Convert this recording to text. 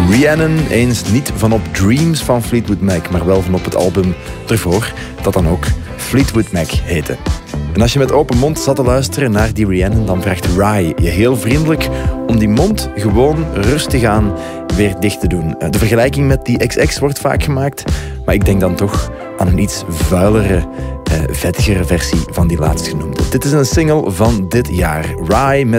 Rhiannon, eens niet van op Dreams van Fleetwood Mac, maar wel van op het album ervoor, dat dan ook Fleetwood Mac heette. En als je met open mond zat te luisteren naar die Rhiannon, dan vraagt Rye je heel vriendelijk om die mond gewoon rustig aan weer dicht te doen. De vergelijking met die XX wordt vaak gemaakt, maar ik denk dan toch aan een iets vuilere, vettigere versie van die laatstgenoemde. Dit is een single van dit jaar. Rye met